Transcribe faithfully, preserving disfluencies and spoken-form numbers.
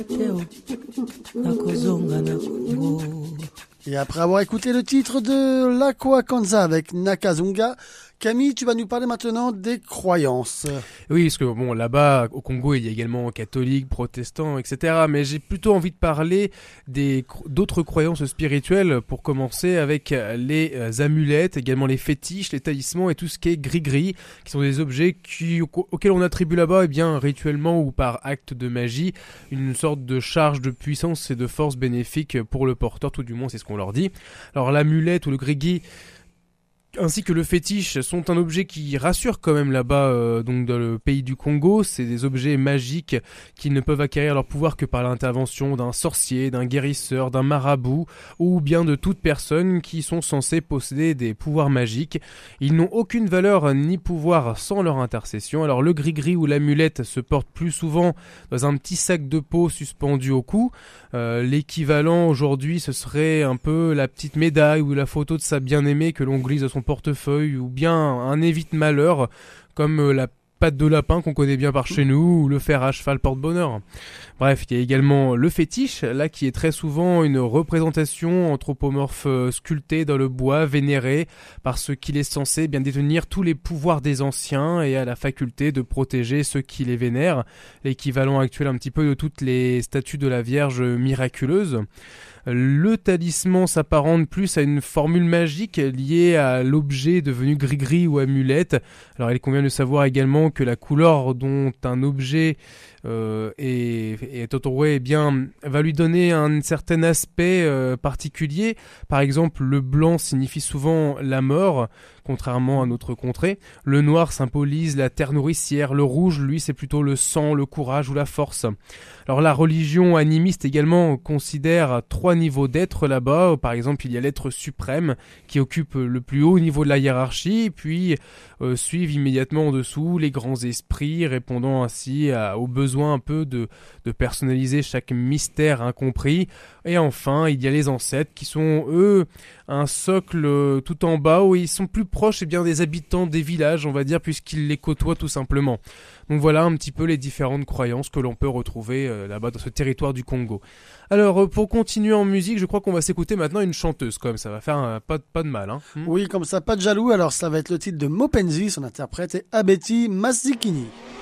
Et après avoir écouté le titre de l'Aqua Kanza avec Nakazunga, Camille, tu vas nous parler maintenant des croyances. Oui, parce que bon, là-bas, au Congo, il y a également catholiques, protestants, et cetera. Mais j'ai plutôt envie de parler des d'autres croyances spirituelles, pour commencer avec les euh, amulettes, également les fétiches, les talismans et tout ce qui est gris-gris, qui sont des objets qui, auxquels on attribue là-bas, eh bien, rituellement ou par acte de magie, une sorte de charge de puissance et de force bénéfique pour le porteur, tout du moins c'est ce qu'on leur dit. Alors l'amulette ou le gris-gris, ainsi que le fétiche, sont un objet qui rassure quand même là-bas, euh, donc dans le pays du Congo. C'est des objets magiques qui ne peuvent acquérir leur pouvoir que par l'intervention d'un sorcier, d'un guérisseur, d'un marabout, ou bien de toute personne qui sont censés posséder des pouvoirs magiques. Ils n'ont aucune valeur ni pouvoir sans leur intercession. Alors le gris-gris ou l'amulette se porte plus souvent dans un petit sac de peau suspendu au cou. Euh, l'équivalent aujourd'hui, ce serait un peu la petite médaille ou la photo de sa bien-aimée que l'on glisse dans son portefeuille, ou bien un évite-malheur comme la patte de lapin qu'on connaît bien par chez nous, ou le fer à cheval porte-bonheur. Bref, il y a également le fétiche, là qui est très souvent une représentation anthropomorphe sculptée dans le bois, vénérée parce qu'il est censé bien détenir tous les pouvoirs des anciens et a la faculté de protéger ceux qui les vénèrent, l'équivalent actuel un petit peu de toutes les statues de la Vierge miraculeuse. Le talisman s'apparente plus à une formule magique liée à l'objet devenu gris-gris ou amulette. Alors il convient de savoir également que la couleur dont un objet euh, est, est entouré, eh bien, va lui donner un certain aspect euh, particulier. Par exemple, le blanc signifie souvent la mort, contrairement à notre contrée. Le noir symbolise la terre nourricière. Le rouge, lui, c'est plutôt le sang, le courage ou la force. Alors la religion animiste également considère trois niveaux d'être là-bas. Par exemple, il y a l'être suprême qui occupe le plus haut niveau de la hiérarchie, puis euh, suivent immédiatement en dessous les grands esprits, répondant ainsi à, au besoin un peu de, de personnaliser chaque mystère incompris. Et enfin, il y a les ancêtres qui sont, eux, un socle tout en bas où ils sont plus proches eh bien, des habitants des villages, on va dire, puisqu'ils les côtoient tout simplement. Donc voilà un petit peu les différentes croyances que l'on peut retrouver euh, là-bas dans ce territoire du Congo. Alors euh, pour continuer en musique, je crois qu'on va s'écouter maintenant une chanteuse quand même, ça va faire euh, pas, pas de mal. Hein. Hmm. Oui, comme ça, pas de jaloux, alors ça va être le titre de Mopenzi, son interprète est Abeti Masikini.